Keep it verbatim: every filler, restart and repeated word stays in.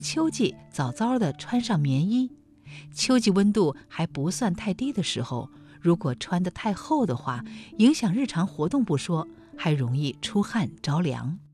秋季早早的穿上棉衣。秋季温度还不算太低的时候，如果穿得太厚的话，影响日常活动不说，还容易出汗着凉。